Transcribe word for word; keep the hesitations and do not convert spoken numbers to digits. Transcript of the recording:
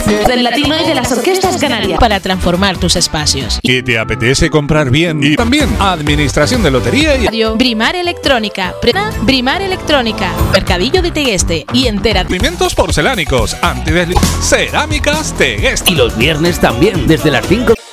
del latino y de las orquestas canarias para transformar tus espacios. ¿Y te apetece comprar bien? Y también administración de lotería y Radio Brimar Electrónica, Prena Brimar Electrónica, Mercadillo de Tegueste y entera. Alimentos porcelánicos, antidesli, cerámicas Tegueste. Y los viernes también, desde las cinco.